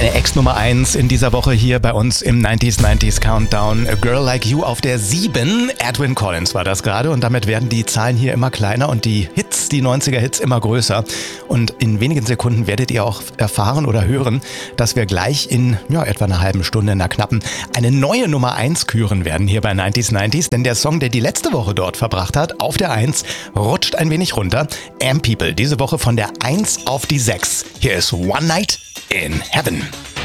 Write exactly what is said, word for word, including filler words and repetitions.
Eine Ex-Nummer eins in dieser Woche hier bei uns im neunziger neunzig Countdown. A Girl Like You auf der sieben. Edwyn Collins war das gerade und damit werden die Zahlen hier immer kleiner und die Hits, die neunziger-Hits immer größer. Und in wenigen Sekunden werdet ihr auch erfahren oder hören, dass wir gleich in ja, etwa einer halben Stunde, einer knappen, eine neue Nummer eins küren werden hier bei neunziger neunzig. Denn der Song, der die letzte Woche dort verbracht hat, auf der eins, rutscht ein wenig runter. Am People, diese Woche von der eins auf die sechs. Hier ist One Night in Heaven.